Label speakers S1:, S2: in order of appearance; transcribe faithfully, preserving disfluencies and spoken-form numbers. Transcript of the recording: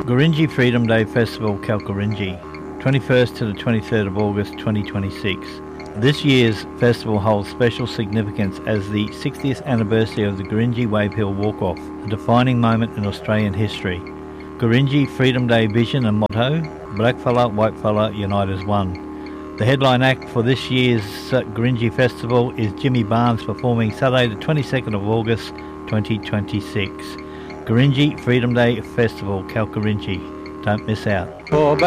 S1: Gurindji Freedom Day Festival, Kalkarindji, twenty-first to the twenty-third of August twenty twenty-six. This year's festival holds special significance as the sixtieth anniversary of the Gurindji Wave Hill Walk-Off, a defining moment in Australian history. Gurindji Freedom Day vision and motto, Blackfella, Whitefella, Unite as One. The headline act for this year's Gurindji Festival is Jimmy Barnes, performing Saturday the twenty-second of August twenty twenty-six. Gurindji Freedom Day Festival, Kalkarindji. Don't miss out.